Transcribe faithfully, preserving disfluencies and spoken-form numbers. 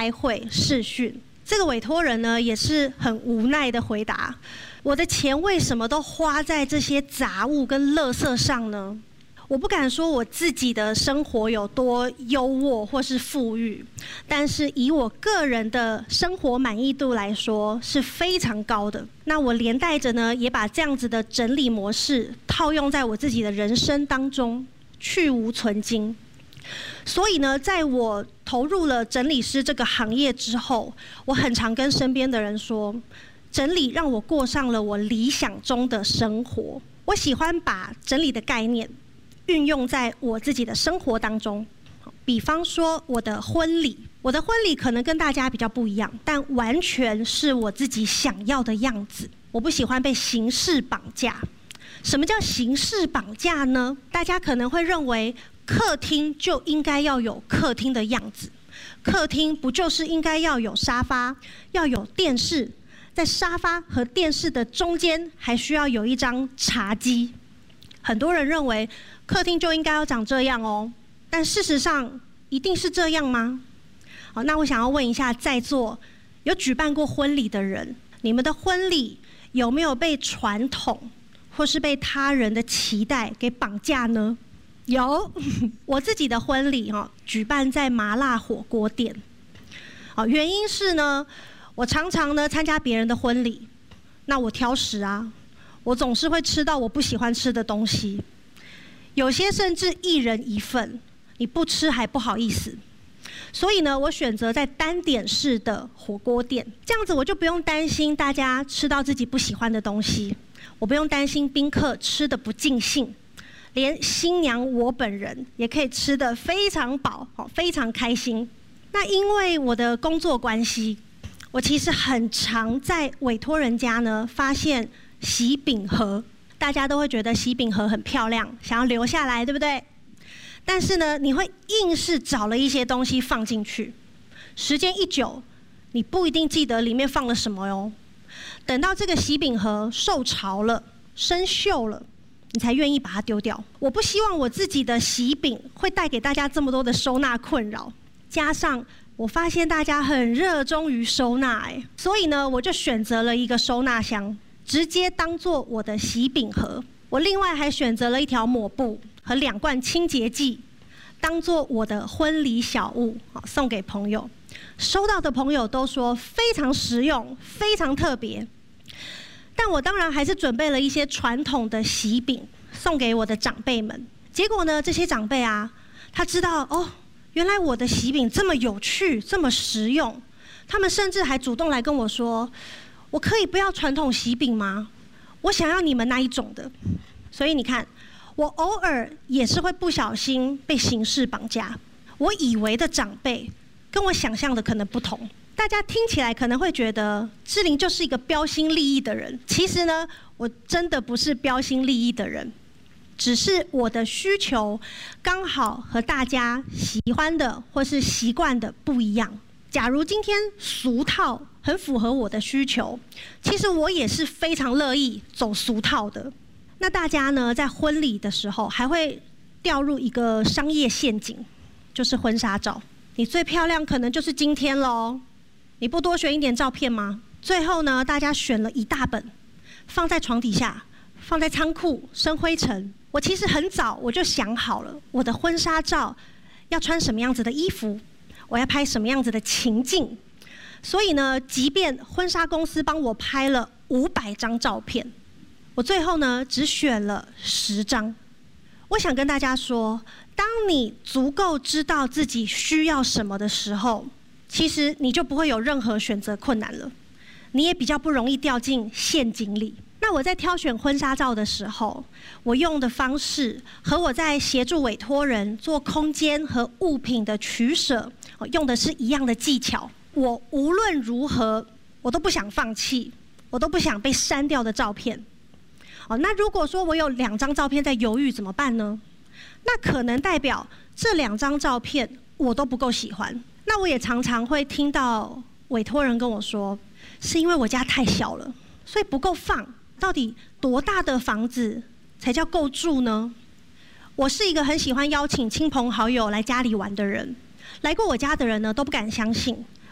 开会视讯。这个委托人呢也是很无奈的回答：我的钱为什么都花在这些杂物跟垃圾上呢？我不敢说我自己的生活有多优渥或是富裕，但是以我个人的生活满意度来说是非常高的。那我连带着呢也把这样子的整理模式套用在我自己的人生当中，去无存菁。所以呢，在我投入了整理师这个行业之后，我很常跟身边的人说，整理让我过上了我理想中的生活。我喜欢把整理的概念运用在我自己的生活当中。比方说我的婚礼，我的婚礼可能跟大家比较不一样，但完全是我自己想要的样子。我不喜欢被形式绑架。什么叫形式绑架呢？大家可能会认为客厅就应该要有客厅的样子，客厅不就是应该要有沙发，要有电视，在沙发和电视的中间还需要有一张茶几。很多人认为客厅就应该要长这样哦，但事实上一定是这样吗？好，那我想要问一下在座有举办过婚礼的人，你们的婚礼有没有被传统或是被他人的期待给绑架呢？有，我自己的婚礼哈，举办在麻辣火锅店。好，原因是呢，我常常呢参加别人的婚礼，那我挑食啊，我总是会吃到我不喜欢吃的东西，有些甚至一人一份，你不吃还不好意思。所以呢，我选择在单点式的火锅店，这样子我就不用担心大家吃到自己不喜欢的东西，我不用担心宾客吃得不尽兴。连新娘我本人也可以吃得非常饱，非常开心。那因为我的工作关系，我其实很常在委托人家呢发现喜饼盒，大家都会觉得喜饼盒很漂亮，想要留下来，对不对？但是呢，你会硬是找了一些东西放进去，时间一久，你不一定记得里面放了什么哟。等到这个喜饼盒受潮了、生锈了，你才愿意把它丢掉。我不希望我自己的喜饼会带给大家这么多的收纳困扰，加上我发现大家很热衷于收纳，哎，所以呢，我就选择了一个收纳箱，直接当做我的喜饼盒。我另外还选择了一条抹布和两罐清洁剂，当做我的婚礼小物，送给朋友。收到的朋友都说非常实用，非常特别。但我当然还是准备了一些传统的喜饼送给我的长辈们。结果呢，这些长辈啊，他知道哦，原来我的喜饼这么有趣，这么实用。他们甚至还主动来跟我说，我可以不要传统喜饼吗？我想要你们那一种的。所以你看，我偶尔也是会不小心被形式绑架。我以为的长辈跟我想象的可能不同。大家听起来可能会觉得志玲就是一个标新立异的人，其实呢，我真的不是标新立异的人，只是我的需求刚好和大家喜欢的或是习惯的不一样。假如今天俗套很符合我的需求，其实我也是非常乐意走俗套的。那大家呢，在婚礼的时候还会掉入一个商业陷阱，就是婚纱照。你最漂亮可能就是今天咯，你不多选一点照片吗？最后呢，大家选了一大本，放在床底下，放在仓库生灰尘。我其实很早我就想好了，我的婚纱照要穿什么样子的衣服，我要拍什么样子的情境。所以呢，即便婚纱公司帮我拍了五百张照片，我最后呢只选了十张。我想跟大家说，当你足够知道自己需要什么的时候，其实你就不会有任何选择困难了，你也比较不容易掉进陷阱里。那我在挑选婚纱照的时候，我用的方式和我在协助委托人做空间和物品的取舍，用的是一样的技巧。我无论如何，我都不想放弃，我都不想被删掉的照片。哦，那如果说我有两张照片在犹豫怎么办呢？那可能代表这两张照片我都不够喜欢。那我也常常会听到委托人跟我说，是因为我家太小了，所以不够放。到底多大的房子才叫够住呢？我是一个很喜欢邀请亲朋好友来家里玩的人，来过我家的人呢都不敢相信，